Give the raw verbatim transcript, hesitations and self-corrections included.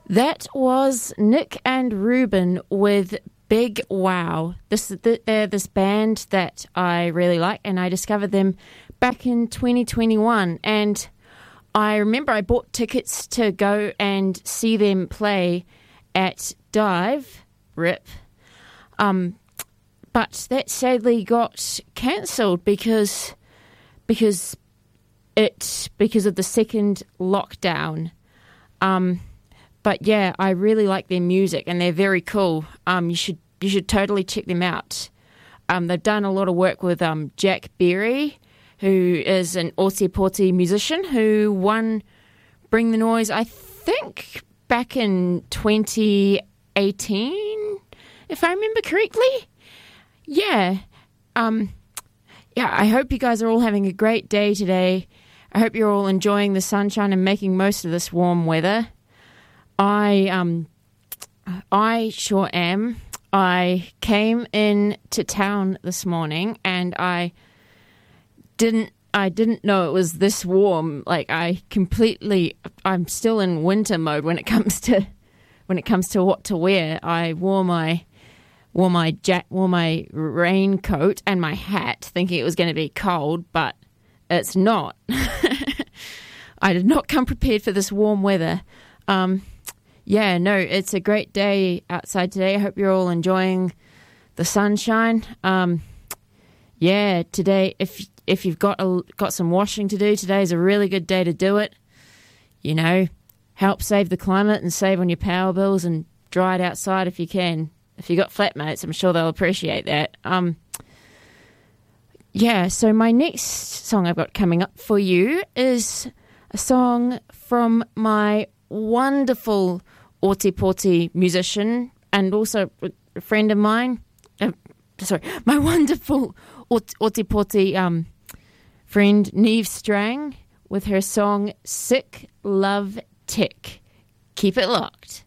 That was Nick and Ruben with Big Wow. This they're this band that I really like, and I discovered them back in twenty twenty-one. And I remember I bought tickets to go and see them play at Dive, rip. Um, but that sadly got cancelled because because it because of the second lockdown. Um. But yeah, I really like their music, and they're very cool. Um, you should you should totally check them out. Um, they've done a lot of work with um, Jack Berry, who is an Ōtepoti musician who won Bring the Noise, I think, back in twenty eighteen, if I remember correctly. Yeah. Um, yeah, I hope you guys are all having a great day today. I hope you're all enjoying the sunshine and making most of this warm weather. I um, I sure am. I came in to town this morning, and I didn't. I didn't know it was this warm. Like I completely. I'm still in winter mode when it comes to when it comes to what to wear. I wore my wore my jack wore my raincoat and my hat, thinking it was going to be cold, but it's not. I did not come prepared for this warm weather. Um, Yeah, no, it's a great day outside today. I hope you're all enjoying the sunshine. Um, yeah, today, if if you've got a, got some washing to do, today is a really good day to do it. You know, help save the climate and save on your power bills and dry it outside if you can. If you got flatmates, I'm sure they'll appreciate that. Um, yeah, so my next song I've got coming up for you is a song from my wonderful Ōtepoti musician and also a friend of mine. Uh, sorry, my wonderful Ōtepoti um, friend Neve Strang with her song Sick Love Tick. Keep it locked.